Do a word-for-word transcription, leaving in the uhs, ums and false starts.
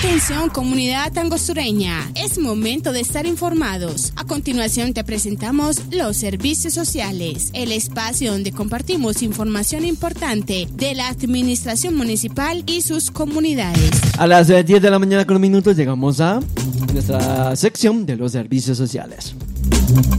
Atención, comunidad angostureña, es momento de estar informados. A continuación te presentamos los servicios sociales, el espacio donde compartimos información importante de la administración municipal y sus comunidades. A las diez de la mañana con un minuto llegamos a nuestra sección de los servicios sociales.